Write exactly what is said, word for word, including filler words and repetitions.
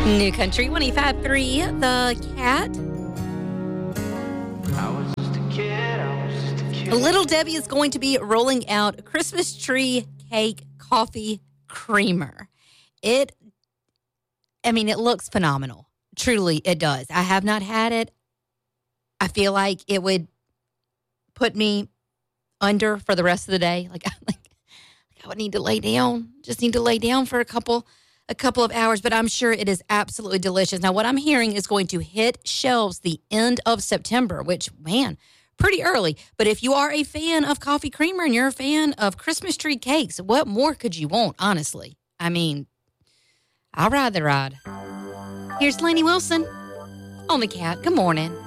New Country one oh five point three, The Cat. I was just a kid, I was just a kid. Little Debbie is going to be rolling out Christmas tree cake coffee creamer. It, I mean, it looks phenomenal. Truly, it does. I have not had it. I feel like it would put me under for the rest of the day. Like, like, I would need to lay down. Just need to lay down for a couple a couple of hours, but I'm sure it is absolutely delicious. Now, what I'm hearing is going to hit shelves the end of September, which, man, pretty early. But if you are a fan of coffee creamer and you're a fan of Christmas tree cakes, what more could you want, honestly? I mean, I'll ride the ride. Here's Lainey Wilson on The Cat. Good morning.